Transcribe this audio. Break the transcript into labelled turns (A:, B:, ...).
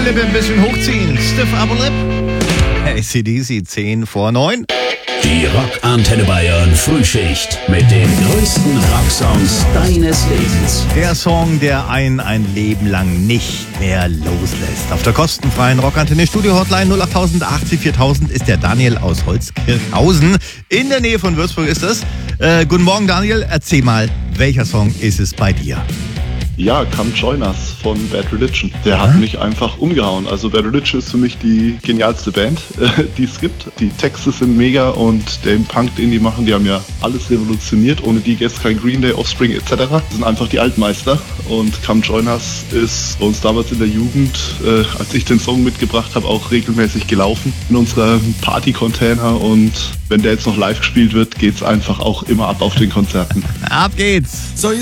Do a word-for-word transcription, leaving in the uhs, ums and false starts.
A: Lippe ein bisschen hochziehen. Stiff Upper Lip. A C D C zehn vor neun.
B: Die Rock-Antenne Bayern Frühschicht mit den größten Rocksongs deines Lebens.
A: Der Song, der einen ein Leben lang nicht mehr loslässt. Auf der kostenfreien Rockantenne Studio Hotline null acht achtzig viertausend ist der Daniel aus Holzkirchhausen. In der Nähe von Würzburg ist das. Äh, guten Morgen Daniel, erzähl mal, welcher Song ist es bei dir?
C: Ja, Come Join Us von Bad Religion. Der
A: ja?
C: hat mich einfach umgehauen. Also Bad Religion ist für mich die genialste Band, äh, die es gibt. Die Texte sind mega und den Punk, den die machen, die haben ja alles revolutioniert. Ohne die gäbe es kein Green Day, Offspring et cetera. Das sind einfach die Altmeister. Und Come Join Us ist bei uns damals in der Jugend, äh, als ich den Song mitgebracht habe, auch regelmäßig gelaufen in unserem Party-Container. Und wenn der jetzt noch live gespielt wird, geht's einfach auch immer ab auf den Konzerten.
A: Ab geht's!
D: So